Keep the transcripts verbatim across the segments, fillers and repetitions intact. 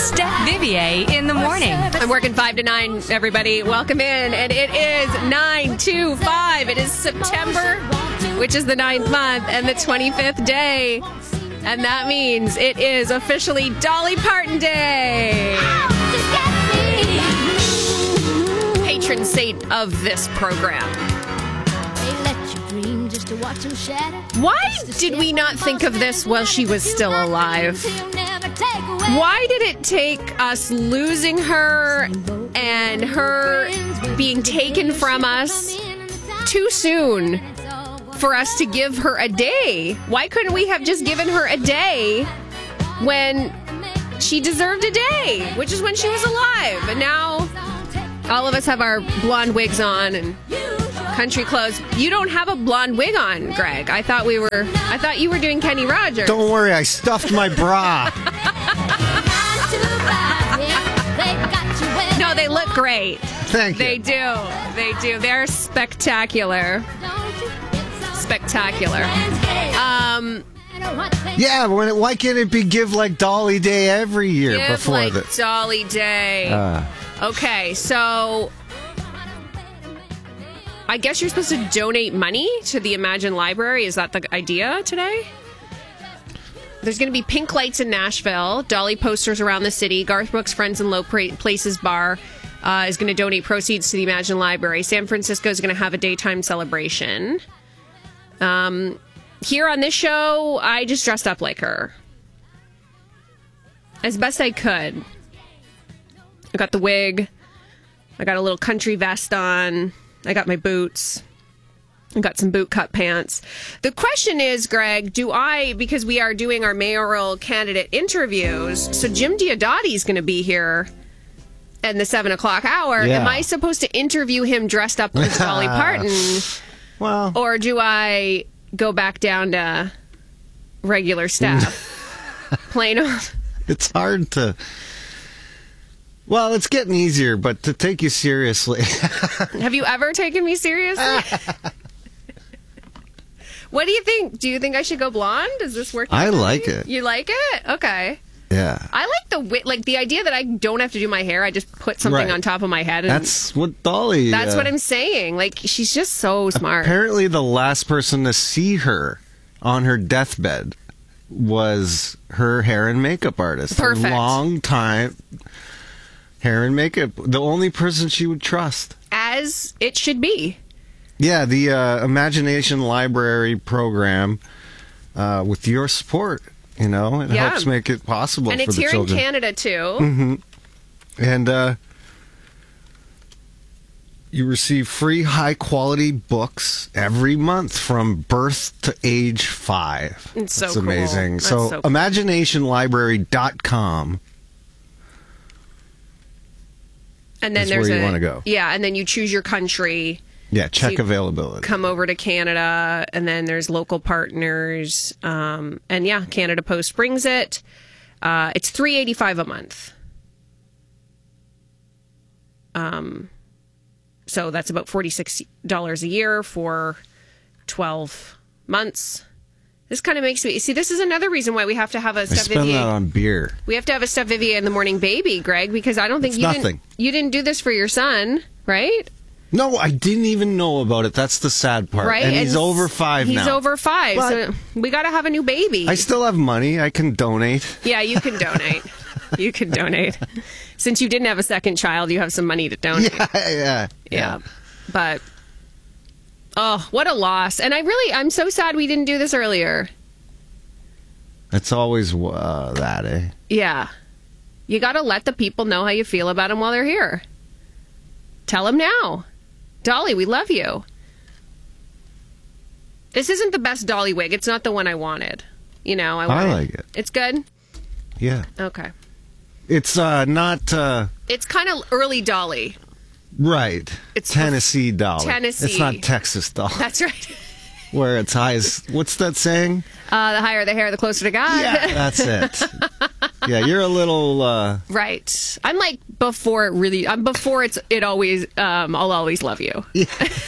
Steph Vivier in the morning. I'm working five to nine, everybody. Welcome in. And it is nine two five. It is September, which is the ninth month, and the twenty-fifth day. And that means it is officially Dolly Parton Day. Patron saint of this program. Why did we not think of this while she was still alive? Why did it take us losing her and her being taken from us too soon for us to give her a day? Why couldn't we have just given her a day when she deserved a day, which is when she was alive? And now all of us have our blonde wigs on and country clothes. You don't have a blonde wig on, Greg. I thought we were I thought you were doing Kenny Rogers. Don't worry, I stuffed my bra. No, they look great. Thank you. They do. They do. They're spectacular. Spectacular. Um, yeah, when it, why can't it be Give Like Dolly Day every year give before like this? Dolly Day. Uh, okay, so I guess you're supposed to donate money to the Imagine Library. Is that the idea today? There's going to be pink lights in Nashville, Dolly posters around the city. Garth Brooks' Friends in Low Places Bar uh, is going to donate proceeds to the Imagine Library. San Francisco is going to have a daytime celebration. Um, here on this show, I just dressed up like her. As best I could. I got the wig. I got a little country vest on. I got my boots. I got some boot cut pants. The question is, Greg, do I, because we are doing our mayoral candidate interviews, so Jim Diodati is going to be here in the seven o'clock hour. Yeah. Am I supposed to interview him dressed up like Dolly Parton? well, Or do I go back down to regular stuff? Plain old. it's hard to... Well, it's getting easier, but to take you seriously... Have you ever taken me seriously? What do you think? Do you think I should go blonde? Is this working? I like it. You like it? Okay. Yeah. I like the wi- like the idea that I don't have to do my hair. I just put something Right. on top of my head. And That's what Dolly... that's uh, what I'm saying. Like, she's just so smart. Apparently the last person to see her on her deathbed was her hair and makeup artist. Perfect. Her long time hair and makeup. The only person she would trust. As it should be. Yeah, the uh, Imagination Library program, uh, with your support, you know, it Yeah. helps make it possible And for it's the here children. in Canada, too. Mm-hmm. And uh, you receive free high-quality books every month from birth to age five. It's so That's cool. amazing. That's so, so cool. imagination library dot com. And then That's there's where you a, wanna go. Yeah, and then you choose your country. Yeah, check you availability. Come over to Canada, and then there's local partners. Um, and yeah, Canada Post brings it. Uh, it's three dollars and eighty-five cents a month. Um, so that's about forty-six dollars a year for twelve months. This kind of makes me see. This is another reason why we have to have a I Steph spend Vivier. that on beer. We have to have a Steph Vivier in the morning baby, Greg, because I don't think It's you nothing. didn't. You didn't do this for your son, right? No, I didn't even know about it. That's the sad part. Right, And he's And over five he's now. He's over five, But- so we got to have a new baby. I still have money. I can donate. Yeah, you can donate. You can donate. Since you didn't have a second child, you have some money to donate. Yeah, yeah, Yeah. But, oh, what a loss. And I really, I'm so sad we didn't do this earlier. It's always uh, that, eh? Yeah. You got to let the people know how you feel about them while they're here. Tell them now. Dolly, we love you. This isn't the best Dolly wig. It's not the one I wanted. You know, I, wanted, I like it. It's good? Yeah. Okay. It's uh, not uh, It's kind of early Dolly. right. It's Tennessee Dolly. Tennessee. It's not Texas Dolly. That's right. Where it's high as... What's that saying? Uh, the higher the hair, the closer to God. Yeah, that's it. Yeah, you're a little... Uh, Right. I'm like before it really. I'm before it's. It always. Um. I'll always love you. yeah.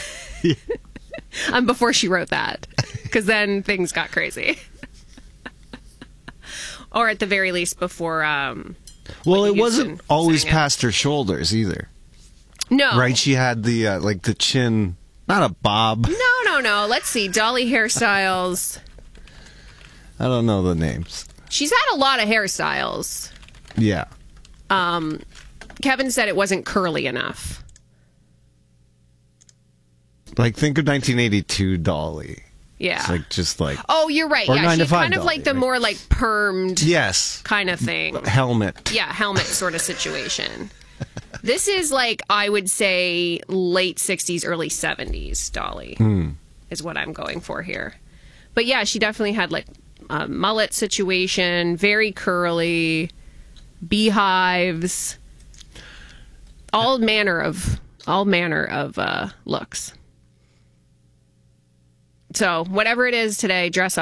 I'm before she wrote that, because then things got crazy. Or at the very least, before um, Well, it Whitney wasn't Houston always sang it. past her shoulders either, No. right? She had the uh, like the chin, not a bob. No, no, no. Let's see. Dolly hairstyles. I don't know the names. She's had a lot of hairstyles. Yeah. Um, Kevin said it wasn't curly enough. Like, think of nineteen eighty-two Dolly. Yeah. It's like, just like, Oh, you're right. Or Yeah, nine to she's five kind of Dolly, like the right? more like permed yes, kind of thing. helmet. Yeah, helmet sort of situation. This is like, I would say, late sixties, early seventies Dolly is what I'm going for here. But yeah, she definitely had like a mullet situation, very curly, beehives, all manner of all manner of uh, looks. So whatever it is today, dress up.